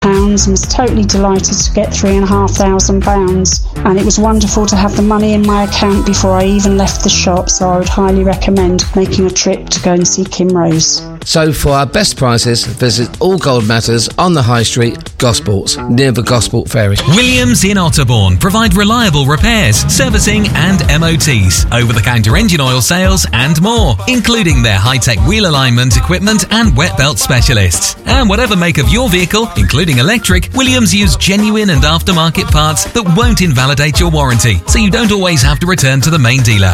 and was totally delighted to get £3,500, and it was wonderful to have the money in my account before I even left the shop, so I would highly recommend making a trip to go and see Kim Rose. So for our best prices, visit All Gold Matters on the High Street, Gosports, near the Gosport Ferry. Williams in Otterbourne provide reliable repairs, servicing and MOTs, over-the-counter engine oil sales and more, including their high-tech wheel alignment equipment and wet belt specialists. And whatever make of your vehicle, including electric, Williams use genuine and aftermarket parts that won't invalidate your warranty, so you don't always have to return to the main dealer.